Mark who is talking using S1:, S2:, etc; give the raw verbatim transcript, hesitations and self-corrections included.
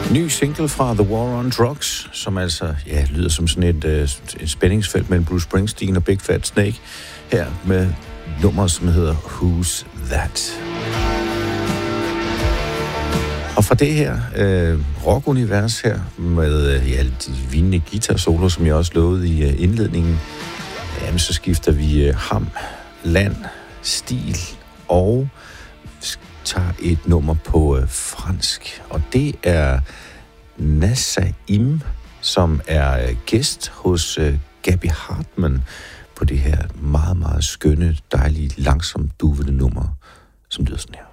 S1: Ny single fra The War on Drugs, som altså ja, lyder som sådan et, øh, et spændingsfelt mellem Bruce Springsteen og Big Fat Snake, her med nummeret, som hedder Who's That? Og fra det her øh, rockunivers her, med øh, ja, de vindende guitar-solo, som jeg også lovede i øh, indledningen, jamen, så skifter vi øh, ham, land, stil og tager et nummer på øh, fransk. Og det er Nassaim, som er øh, gæst hos øh, Gabby Hartman på det her meget, meget skønne, dejlige, langsomt duvende nummer, som lyder sådan her.